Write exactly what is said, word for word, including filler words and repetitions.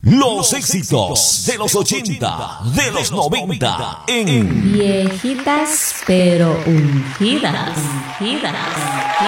Los éxitos de los ochenta, de los noventa, en Viejitas pero ungidas. Ungidas.